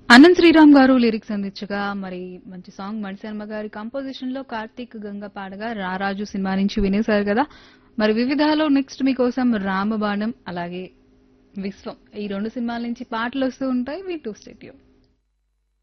అనంత్ శ్రీరామ్ గారు లిరిక్స్ అందించగా మరి మంచి సాంగ్ మణిశర్మ గారి కంపోజిషన్ లో కార్తీక్ గంగ పాడగా రారాజు సినిమా నుంచి వినేశారు కదా. మరి వివిధాలో నెక్స్ట్ మీకోసం రామబాణం అలాగే విశ్వం ఈ రెండు సినిమాల నుంచి పాటలు వస్తూ ఉంటాయి. వింటూ స్టేట్యూ.